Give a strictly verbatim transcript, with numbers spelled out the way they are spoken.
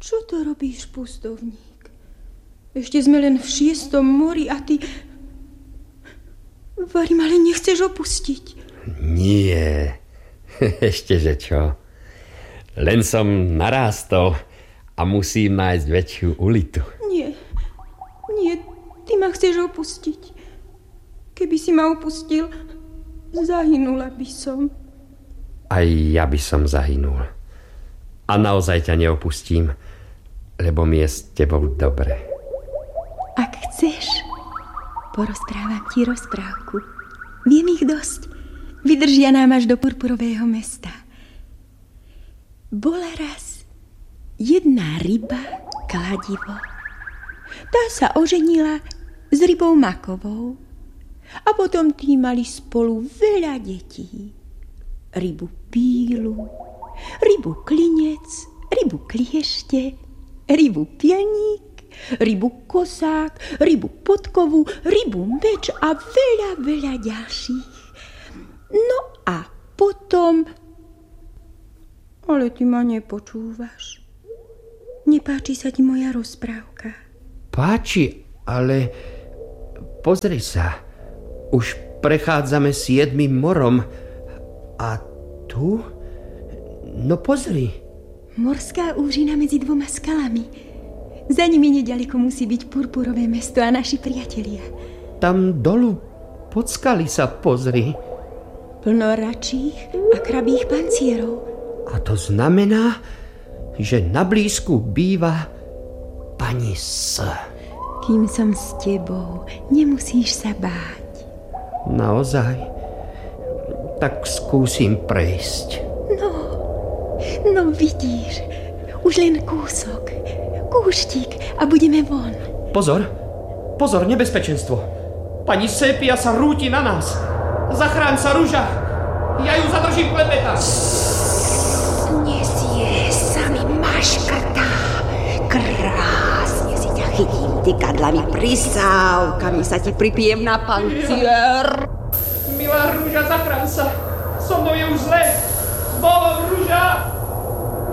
Čo to robíš, pustovník? Ešte sme len v šiestom mori a ty... Varím, ale nechceš opustiť. Nie, ešte že čo. Len som narástol a musím nájsť väčšiu ulitu. Nie, nie, ty ma chceš opustiť. Keby si ma opustil, zahynula by som. Aj ja by som zahynul. A naozaj ťa neopustím, lebo mi je s tebou dobre. Ak chceš, porozprávam ti rozprávku. Viem ich dosť. Vydržia nám až do purpurového mesta. Bola raz jedna ryba, kladivo. Tá sa oženila s rybou makovou. A potom tí mali spolu veľa detí. Rybu pílu, rybu klinec, rybu kliešte, rybu pilník, rybu kosák, rybu podkovu, rybu meč a veľa, veľa ďalších. No a potom... Ale ty ma nepočúvaš. Nepáči sa ti moja rozprávka? Páči, ale pozri sa. Už prechádzame siedmym morom. A tu? No pozri. Morská úžina medzi dvoma skalami. Za nimi neďaleko musí byť purpurové mesto a naši priatelia. Tam dolu pod skaly sa pozri. Plno račích a krabých pancierov. A to znamená, že na blízku býva pani S. Kým som s tebou, nemusíš sa báť. Naozaj? Tak skúsim prejsť. No, no vidíš, už len kúsok, kúštik a budeme von. Pozor, pozor, nebezpečenstvo. Pani Sépia sa rúti na nás. Zachráň sa, Ruža. Ja ju zadržím klepeta. Nesie sa mi maškrtá. Krásne si ťa chytím tykadlami prisávkami, sa ti pripijem na pancier. Milá Ruža, zachráň sa. So mnou je už zle. S Bohom, Ruža.